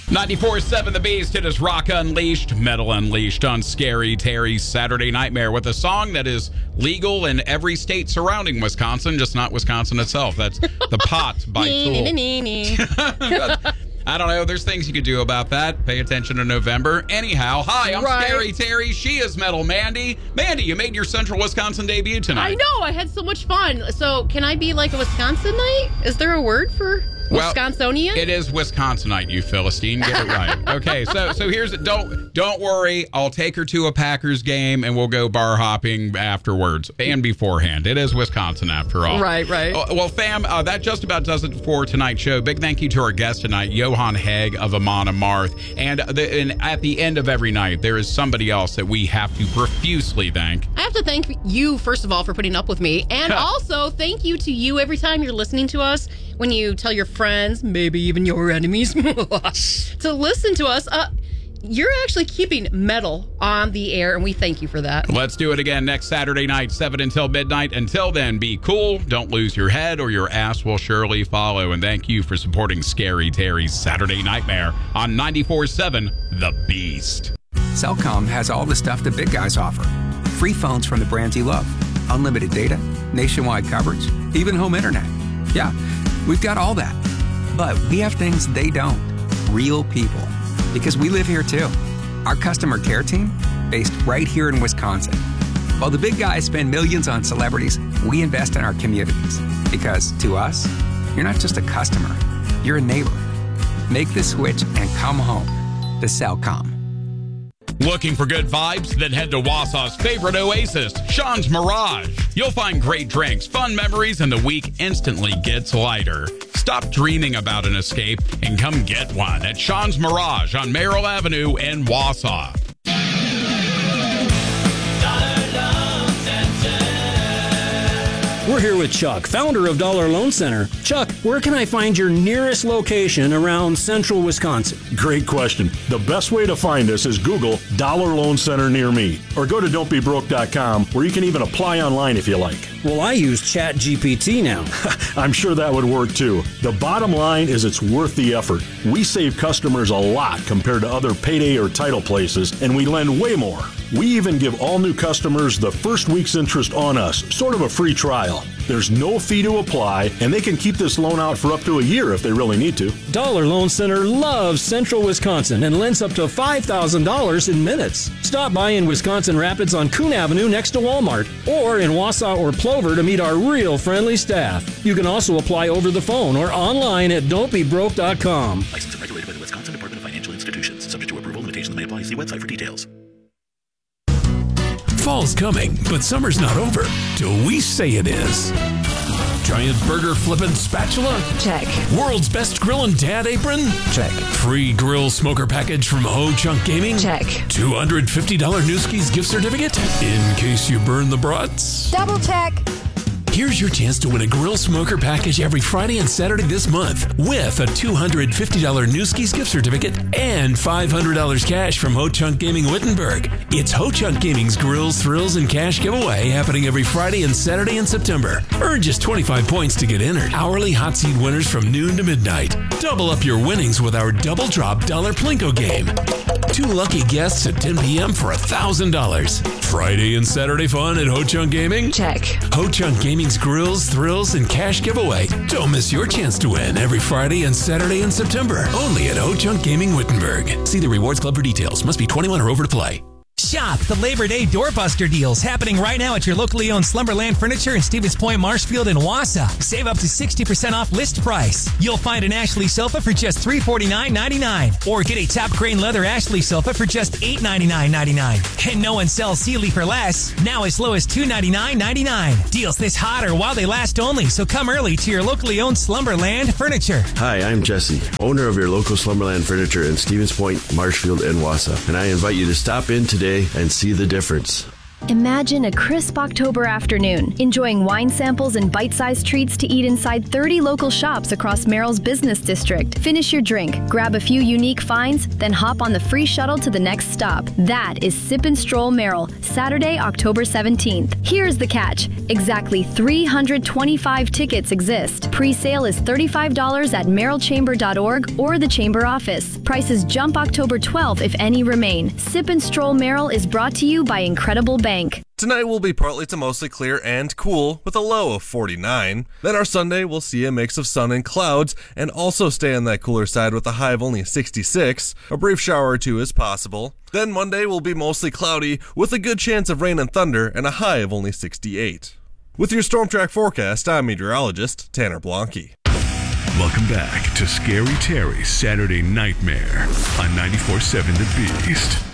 94.7 The Beast. It is Rock Unleashed, Metal Unleashed on Scary Terry's Saturday Nightmare with a song that is legal in every state surrounding Wisconsin, just not Wisconsin itself. That's The Pot by Tool. I don't know. There's things you could do about that. Pay attention to November. Anyhow, hi, I'm Scary Terry. She is Metal Mandy. Mandy, you made your Central Wisconsin debut tonight. I know. I had so much fun. So can I be like a Wisconsinite? Is there a word for Wisconsinian? It is Wisconsinite, you Philistine. Get it right. Okay, so here's it. Don't worry. I'll take her to a Packers game and we'll go bar hopping afterwards and beforehand. It is Wisconsin after all. Right. Well, fam, that just about does it for tonight's show. Big thank you to our guest tonight, Johan Hegg of Amon Amarth. And at the end of every night, there is somebody else that we have to profusely thank. I have to thank you, first of all, for putting up with me. And also, thank you to you every time you're listening to us. When you tell your friends, maybe even your enemies, to listen to us, you're actually keeping metal on the air, and we thank you for that. Let's do it again next Saturday night, 7 until midnight. Until then, be cool, don't lose your head, or your ass will surely follow. And thank you for supporting Scary Terry's Saturday Nightmare on 94.7 The Beast. Cellcom has all the stuff the big guys offer. Free phones from the brands you love, unlimited data, nationwide coverage, even home internet. Yeah, we've got all that. But we have things they don't. Real people. Because we live here too. Our customer care team, based right here in Wisconsin. While the big guys spend millions on celebrities, we invest in our communities. Because to us, you're not just a customer, you're a neighbor. Make the switch and come home to Cellcom. Looking for good vibes? Then head to Wausau's favorite oasis, Sean's Mirage. You'll find great drinks, fun memories, and the week instantly gets lighter. Stop dreaming about an escape and come get one at Sean's Mirage on Merrill Avenue in Wausau. We're here with Chuck, founder of Dollar Loan Center. Chuck, where can I find your nearest location around central Wisconsin? Great question. The best way to find us is Google Dollar Loan Center near me, or go to don'tbebroke.com, where you can even apply online if you like. Well, I use ChatGPT now. I'm sure that would work too. The bottom line is it's worth the effort. We save customers a lot compared to other payday or title places, and we lend way more. We even give all new customers the first week's interest on us, sort of a free trial. There's no fee to apply, and they can keep this loan out for up to a year if they really need to. Dollar Loan Center loves Central Wisconsin and lends up to $5,000 in minutes. Stop by in Wisconsin Rapids on Coon Avenue next to Walmart, or in Wausau or Plover to meet our real friendly staff. You can also apply over the phone or online at don'tbebroke.com. Licensed and regulated by the Wisconsin Department of Financial Institutions. Subject to approval, limitations may apply. See website for details. Fall's coming, but summer's not over till we say it is. Giant burger flippin' spatula? Check. World's best grillin' dad apron? Check. Free grill smoker package from Ho Chunk Gaming? Check. $250 Newski's gift certificate in case you burn the brats? Double check. Here's your chance to win a grill smoker package every Friday and Saturday this month with a $250 Newski's gift certificate and $500 cash from Ho Chunk Gaming Wittenberg. It's Ho Chunk Gaming's Grills, Thrills, and Cash giveaway happening every Friday and Saturday in September. Earn just 25 points to get entered. Hourly hot seat winners from noon to midnight. Double up your winnings with our Double Drop Dollar Plinko game. 2 lucky guests at 10 p.m. for $1,000. Friday and Saturday fun at Ho Chunk Gaming? Check. Ho Chunk Gaming's Grills, Thrills, and Cash giveaway. Don't miss your chance to win every Friday and Saturday in September. Only at Ho Chunk Gaming Wittenberg. See the Rewards Club for details. Must be 21 or over to play. Shop the Labor Day Doorbuster deals happening right now at your locally owned Slumberland Furniture in Stevens Point, Marshfield, and Wausau. Save up to 60% off list price. You'll find an Ashley sofa for just $349.99, or get a top grain leather Ashley sofa for just $899.99. And no one sells Sealy for less, now as low as $299.99. Deals this hot or while they last only, so come early to your locally owned Slumberland Furniture. Hi, I'm Jesse, owner of your local Slumberland Furniture in Stevens Point, Marshfield, and Wausau, and I invite you to stop in today and see the difference. Imagine a crisp October afternoon, enjoying wine samples and bite-sized treats to eat inside 30 local shops across Merrill's business district. Finish your drink, grab a few unique finds, then hop on the free shuttle to the next stop. That is Sip and Stroll Merrill, Saturday, October 17th. Here's the catch. Exactly 325 tickets exist. Pre-sale is $35 at merrillchamber.org or the Chamber office. Prices jump October 12th if any remain. Sip and Stroll Merrill is brought to you by Incredible Bank. Tonight will be partly to mostly clear and cool with a low of 49. Then our Sunday will see a mix of sun and clouds and also stay on that cooler side with a high of only 66. A brief shower or two is possible. Then Monday will be mostly cloudy with a good chance of rain and thunder and a high of only 68. With your Storm Track forecast, I'm meteorologist Tanner Blanke. Welcome back to Scary Terry's Saturday Nightmare on 94.7 The Beast.